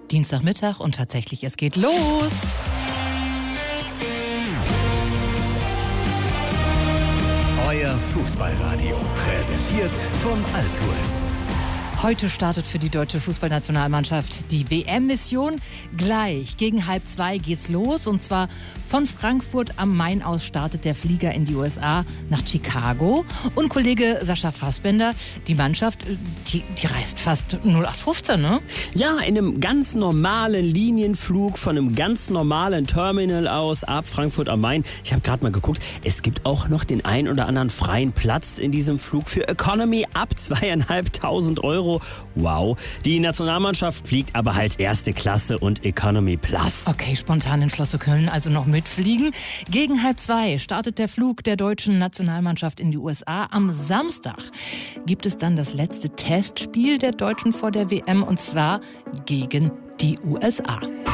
Dienstagmittag und tatsächlich, es geht los. Euer Fußballradio, präsentiert von Altours. Heute startet für die deutsche Fußballnationalmannschaft die WM-Mission. Gleich gegen 1:30 geht's los. Und zwar von Frankfurt am Main aus startet der Flieger in die USA nach Chicago. Und Kollege Sascha Fassbender, die Mannschaft, die reist fast 0815, ne? Ja, in einem ganz normalen Linienflug von einem ganz normalen Terminal aus ab Frankfurt am Main. Ich habe gerade mal geguckt, es gibt auch noch den ein oder anderen freien Platz in diesem Flug für Economy ab 2.500 Euro. Wow. Die Nationalmannschaft fliegt aber halt erste Klasse und Economy Plus. Okay, spontan entschlossen können also noch mitfliegen. Gegen 1:30 startet der Flug der deutschen Nationalmannschaft in die USA. Am Samstag gibt es dann das letzte Testspiel der Deutschen vor der WM und zwar gegen die USA.